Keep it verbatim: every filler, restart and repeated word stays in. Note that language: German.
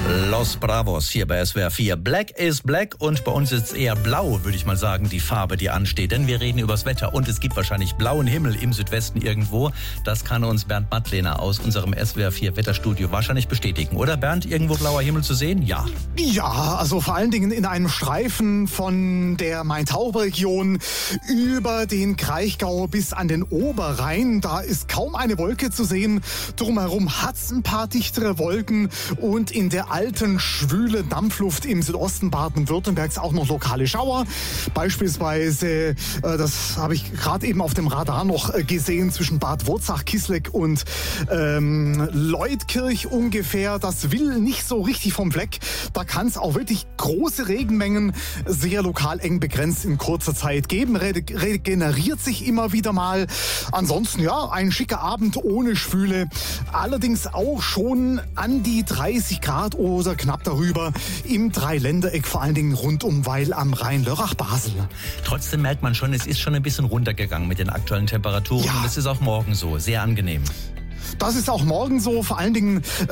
Los Bravos hier bei S W R vier. Black is Black und bei uns ist eher blau, würde ich mal sagen, die Farbe, die ansteht. Denn wir reden übers Wetter und es gibt wahrscheinlich blauen Himmel im Südwesten irgendwo. Das kann uns Bernd Mattlehner aus unserem S W R vier Wetterstudio wahrscheinlich bestätigen. Oder Bernd, irgendwo blauer Himmel zu sehen? Ja. Ja, also vor allen Dingen in einem Streifen von der Main-Taunus-Region über den Kraichgau bis an den Oberrhein. Da ist kaum eine Wolke zu sehen. Drumherum hat's ein paar dichtere Wolken und in der alten, schwüle Dampfluft im Südosten Baden-Württembergs auch noch lokale Schauer. Beispielsweise, äh, das habe ich gerade eben auf dem Radar noch äh, gesehen, zwischen Bad Wurzach, Kisleck und ähm, Leutkirch ungefähr. Das will nicht so richtig vom Fleck. Da kann es auch wirklich große Regenmengen sehr lokal eng begrenzt in kurzer Zeit geben. Re- regeneriert sich immer wieder mal. Ansonsten, ja, ein schicker Abend ohne Schwüle. Allerdings auch schon an die dreißig Grad oder knapp darüber im Dreiländereck, vor allen Dingen rund um Weil am Rhein, Lörrach, Basel. Trotzdem merkt man schon, es ist schon ein bisschen runtergegangen mit den aktuellen Temperaturen. Ja. Und es ist auch morgen so, sehr angenehm. Das ist auch morgen so, vor allen Dingen